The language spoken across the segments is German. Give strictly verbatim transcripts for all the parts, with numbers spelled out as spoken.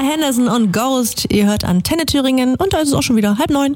Hennessy und Ghost. Ihr hört Antenne Thüringen und da ist es auch schon wieder halb neun.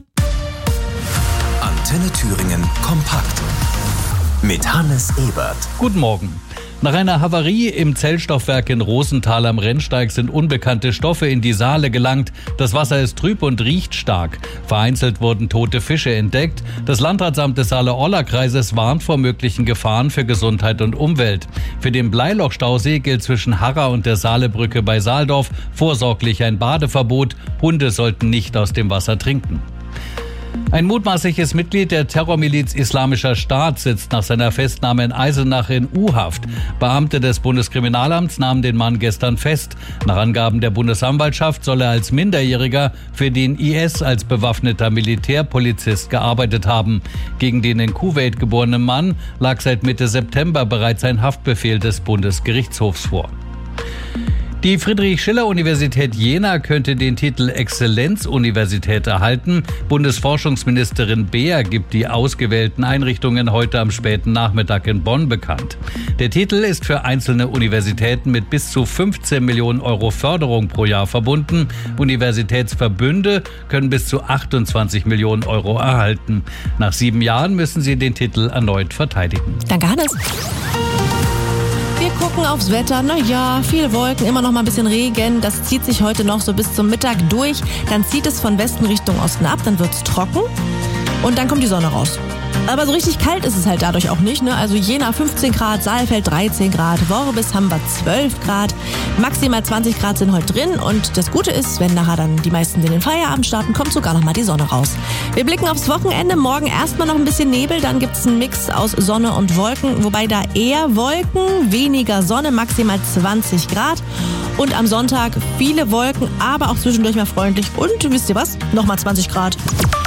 Antenne Thüringen kompakt mit Hannes Ebert. Guten Morgen. Nach einer Havarie im Zellstoffwerk in Rosenthal am Rennsteig sind unbekannte Stoffe in die Saale gelangt. Das Wasser ist trüb und riecht stark. Vereinzelt wurden tote Fische entdeckt. Das Landratsamt des Saale-Orla-Kreises warnt vor möglichen Gefahren für Gesundheit und Umwelt. Für den Bleiloch-Stausee gilt zwischen Harra und der Saalebrücke bei Saaldorf vorsorglich ein Badeverbot. Hunde sollten nicht aus dem Wasser trinken. Ein mutmaßliches Mitglied der Terrormiliz Islamischer Staat sitzt nach seiner Festnahme in Eisenach in U-Haft. Beamte des Bundeskriminalamts nahmen den Mann gestern fest. Nach Angaben der Bundesanwaltschaft soll er als Minderjähriger für den I S als bewaffneter Militärpolizist gearbeitet haben. Gegen den in Kuwait geborenen Mann lag seit Mitte September bereits ein Haftbefehl des Bundesgerichtshofs vor. Die Friedrich-Schiller-Universität Jena könnte den Titel Exzellenzuniversität erhalten. Bundesforschungsministerin Beer gibt die ausgewählten Einrichtungen heute am späten Nachmittag in Bonn bekannt. Der Titel ist für einzelne Universitäten mit bis zu fünfzehn Millionen Euro Förderung pro Jahr verbunden. Universitätsverbünde können bis zu achtundzwanzig Millionen Euro erhalten. Nach sieben Jahren müssen sie den Titel erneut verteidigen. Danke, Hannes. Wir gucken aufs Wetter. Naja, viele Wolken, immer noch mal ein bisschen Regen. Das zieht sich heute noch so bis zum Mittag durch. Dann zieht es von Westen Richtung Osten ab, dann wird es trocken und dann kommt die Sonne raus. Aber so richtig kalt ist es halt dadurch auch nicht, ne? Also Jena fünfzehn Grad, Saalfeld dreizehn Grad, Worbis haben wir zwölf Grad, maximal zwanzig Grad sind heute drin und das Gute ist, wenn nachher dann die meisten in den Feierabend starten, kommt sogar noch mal die Sonne raus. Wir blicken aufs Wochenende, morgen erstmal noch ein bisschen Nebel, dann gibt's einen Mix aus Sonne und Wolken, wobei da eher Wolken, weniger Sonne, maximal zwanzig Grad und am Sonntag viele Wolken, aber auch zwischendurch mal freundlich und wisst ihr was, nochmal zwanzig Grad.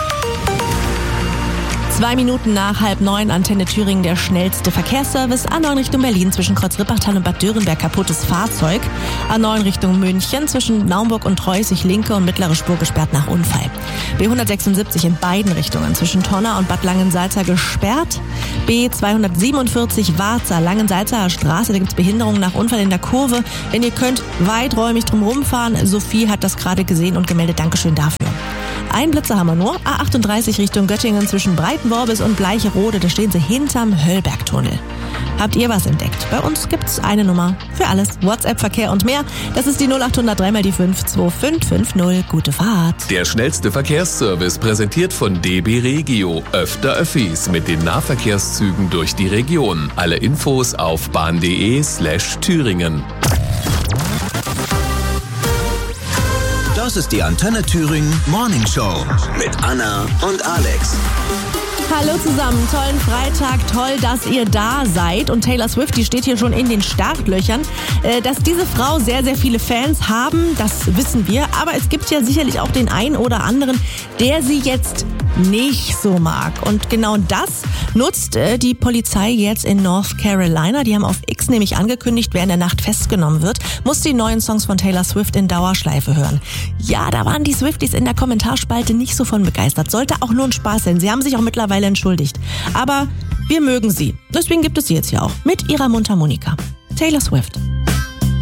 Zwei Minuten nach halb neun, Antenne Thüringen, der schnellste Verkehrsservice. A neun Richtung Berlin zwischen Kreuz-Rippertal und Bad Dörenberg kaputtes Fahrzeug. A neun Richtung München zwischen Naumburg und Treusig linke und mittlere Spur gesperrt nach Unfall. B hundertsechsundsiebzig in beiden Richtungen zwischen Tonna und Bad Langensalza gesperrt. B zweihundertsiebenundvierzig Warza, Langensalza Straße, da gibt's Behinderungen nach Unfall in der Kurve. Wenn ihr könnt, weiträumig drum rumfahren. Sophie hat das gerade gesehen und gemeldet. Dankeschön dafür. Ein Blitzer haben wir nur. A achtunddreißig Richtung Göttingen zwischen Breitenworbis und Bleicherode. Da stehen sie hinterm Höllbergtunnel. Habt ihr was entdeckt? Bei uns gibt's eine Nummer für alles. WhatsApp, Verkehr und mehr. Das ist die null acht null null drei mal die fünf zwei fünf fünf null. Gute Fahrt. Der schnellste Verkehrsservice präsentiert von D B Regio. Öfter Öffis mit den Nahverkehrszügen durch die Region. Alle Infos auf bahn.de slash Thüringen. Das ist die Antenne Thüringen Morning Show mit Anna und Alex. Hallo zusammen, tollen Freitag, toll, dass ihr da seid. Und Taylor Swift, die steht hier schon in den Startlöchern. Dass diese Frau sehr, sehr viele Fans haben, das wissen wir. Aber es gibt ja sicherlich auch den einen oder anderen, der sie jetzt nicht so mag. Und genau das nutzt äh, die Polizei jetzt in North Carolina. Die haben auf X nämlich angekündigt, wer in der Nacht festgenommen wird, muss die neuen Songs von Taylor Swift in Dauerschleife hören. Ja, da waren die Swifties in der Kommentarspalte nicht so von begeistert. Sollte auch nur ein Spaß sein. Sie haben sich auch mittlerweile entschuldigt. Aber wir mögen sie. Deswegen gibt es sie jetzt ja auch mit ihrer Mundharmonika. Taylor Swift.